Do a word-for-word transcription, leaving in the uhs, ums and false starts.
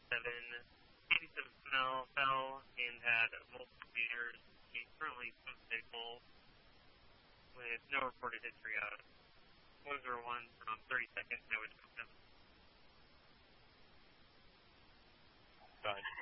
eighty-seven. eighty-seven fell, fell and had multiple meters. He's currently swim stable with no reported history of one zero one from thirty seconds. No, it's Done.